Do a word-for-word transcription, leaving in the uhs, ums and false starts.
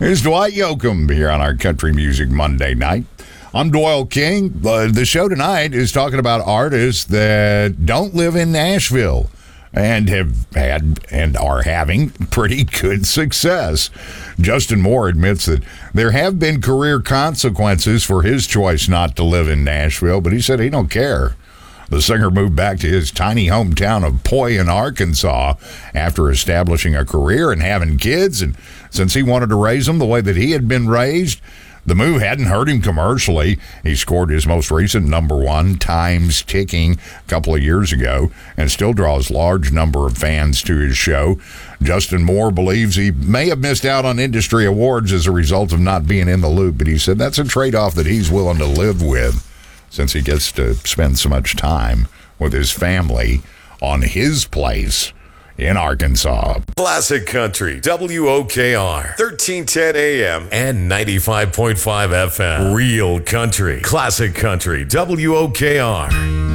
Here's Dwight Yoakam here on our Country Music Monday night. I'm Doyle King. Uh, the show tonight is talking about artists that don't live in Nashville and have had and are having pretty good success. Justin Moore admits that there have been career consequences for his choice not to live in Nashville, but he said he don't care. The singer moved back to his tiny hometown of Poyen, Arkansas, after establishing a career and having kids. And since he wanted to raise them the way that he had been raised, the move hadn't hurt him commercially. He scored his most recent number one, Time's Ticking, a couple of years ago, and still draws a large number of fans to his show. Justin Moore believes he may have missed out on industry awards as a result of not being in the loop, but he said that's a trade-off that he's willing to live with, since he gets to spend so much time with his family on his place in Arkansas. Classic Country, W O K R, thirteen ten A M and ninety-five point five F M. Real Country, Classic Country, W O K R.